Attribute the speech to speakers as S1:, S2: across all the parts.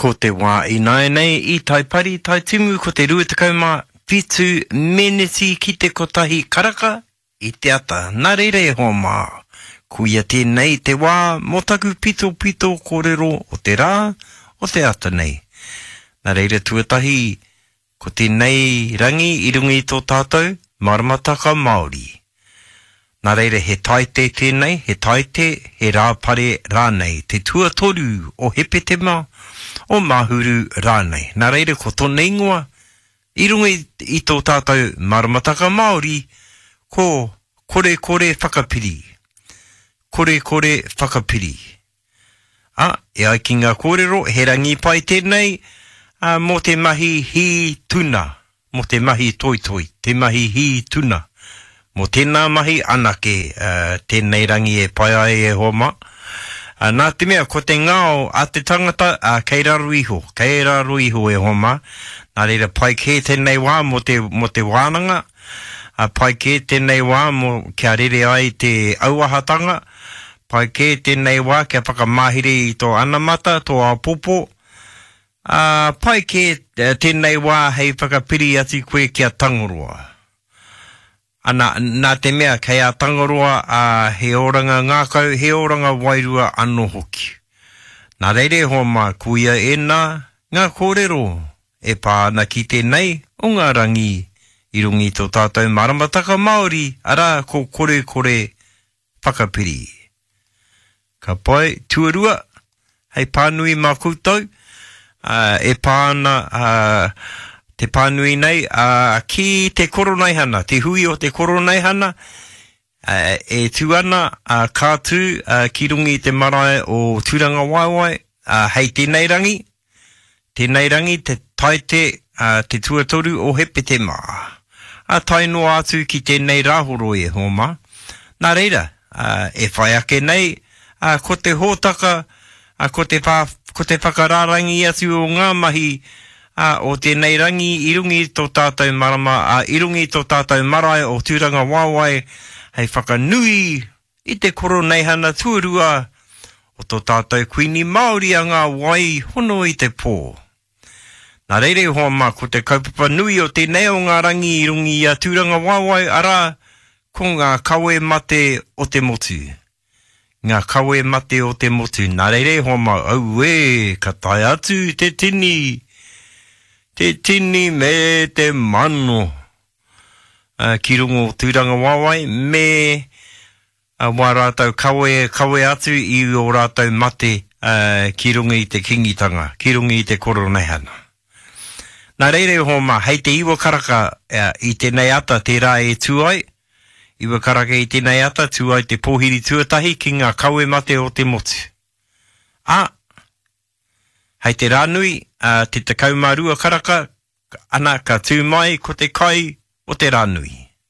S1: ko te wā I nai nei I tai pari tai timu ko te rua takauma whitu meneti ki te kotahi karaka I te ata. Nā reire ho mā. Kuia tēnei te wā motaku pito pito kōrero o te rā o te ata nei. Nā reire tuatahi ko tēnei rangi I rungi tō tātou maramataka Māori. Nā reire he taite tēnei, he taite, he rāpare rānei, te tuatoru o hepetema o mahuru rānei. Nā reire ko tōna ingoa, I rungi I tō tātou maramataka Māori, ko kore whakapiri. Kore whakapiri. E ai ki ngā kōrero, he rangi pai tēnei, mō te mahi hi tuna, mō te mahi toitoi, te mahi hi tuna. Mō tēnā mahi anake, tēnei rangi e pai ai e homa. Nā te mea, ko te ngāo a te tangata, kei raru iho e homa. Nā reira pai kē tēnei wā mo te wānanga. Pai kē tēnei wā mo kia rere ai te auahatanga. Pai kē tēnei wā kia whakamahiri I tō anamata, tō apopo. Pai kē tēnei wā hei whakapiri ati koe kia tangoroa. Nā te mea, kei a tangoroa, he oranga ngākau, he oranga wairua anō hoki. Nā reire ho mā kuia e ngā kōrero e pāna ki tēnei o ngā rangi I rungi tō tātou maramataka Māori, ara ko kore whakapiri. Ka pai, tuarua, hei pānui mā koutou, e pāna... Te pānui nei, ki te koronaihana, te hui o te koronaihana, e tuana kātu ki rungi te marae o Tūranga Waiwai, hei tēnei rangi, te taite, te tuatoru o Hepetema. Tai atu ki tēnei rāhoro e homa. Nā reira, e whai ake nei, ko te hōtaka, ko te whakararangi atu o ngā mahi, o tēnei rangi I rungi tō tātou marama, I rungi tō tātou marae o Tūranga Waiwai, hei whakanui I te koroneihana tuarua o tō tātou kuini Māori a ngā wai hono I te pō. Nā reire hoa mā, ko te kaupapa nui o tēnei o ngā rangi I rungi a Tūranga Waiwai, ara ko ngā kawe mate o te motu. Ngā kawe mate o te motu. Nā reire hoa mā, au ka tai atu te tini. Te tini me te mano ki rungo Tūranga Waiwai me wā rātau kawe atu I o rātau mate ki rungi I te kingitanga, ki rungi I te koroneihana. Nā reire ho mā, hei te iwa karaka I tēnei ata te rā e tuai, iwa karaka I tēnei ata tuai te pōhiri tuatahi ki ngā kawe mate o te motu. Hei te rānui, te takauma karaka, ana ka tū mai ko te kai o te rānui.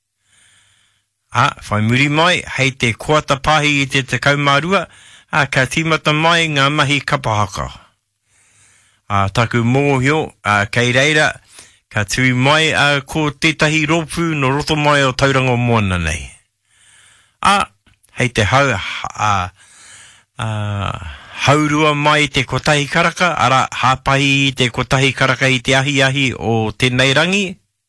S1: Whai muri mai, hei te kuata pahi I te takauma rua, ka tīmata mai ngā mahi kapahaka. Taku mōhio, kei reira, ka tū mai ko tētahi ropu no roto mai o Tauranga Moana nei. Hei te haurua mai te kotahi karaka, ara hāpahi te kotahi karaka I te ahi o tēnei rangi.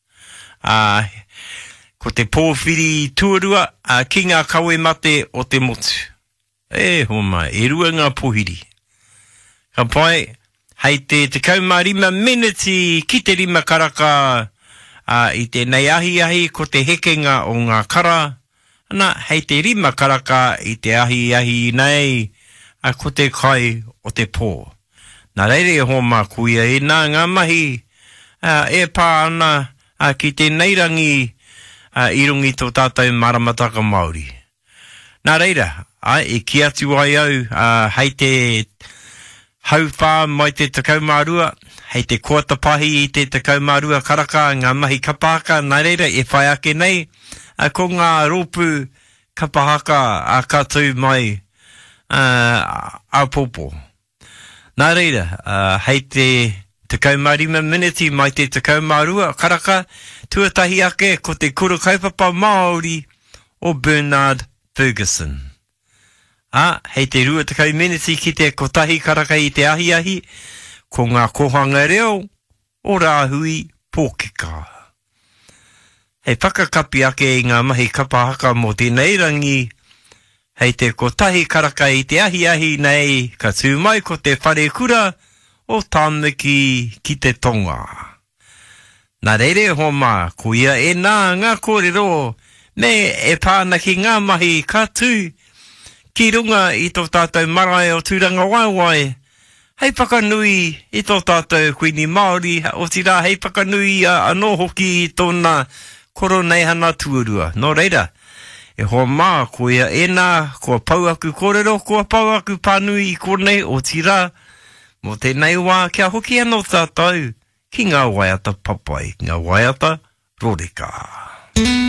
S1: Ko te pōwhiri tuarua, ki ngā kawe mate o te motu. Homa, e rua ngā pōhiri. Ka pai, hei te kaumārima meneti ki te rima karaka I tēnei ahi ko te hekenga o ngā kara. Hei te rima karaka I te ahi nei, ko te kai o te pō. Nā reire ho mā kuia e ngā mahi e pā ana ki tēnei rangi I rungi tō tātou maramataka Māori. Nā reira, e ki atu ai au hei te hauwhā mai te takaumārua, hei te kuatapahi I te takaumārua karaka, ngā mahi kapahaka, nā reira e whai ake nei, ko ngā ropu kapahaka kātou mai Apopo. Nā reira, hei te kaumārima miniti mai te takaumārua karaka, tuatahi ake ko te kura kaupapa Māori o Bernard Ferguson. Hei te rua takau miniti ki te kotahi karaka I te ahi, ko ngā kohanga reo o rāhui pōkeka. Hei whakakapi ake i ngā mahi kapahaka mō tēnei rangi, hei te kotahi karaka i te ahi nei, ka tū mai ko te whare kura o tānaki ki te tonga. Nā reire ho mā, ko ia e nā ngā kōrero, me e pānaki ngā mahi ka tū, ki runga i tō tātou marae o tūranga waiwai, hei whakanui i tō tātou kuini Māori, o tira hei whakanui anō hoki i tōna koro nei hana tuarua. Nō reira, e hoa mā, ko ia e nā, kua pau aku kōrero, kua pau aku pānui i kōrnei o tira, mō tēnei wā kia hoki anō tātou, ki ngā waiata papai, ngā waiata roreka.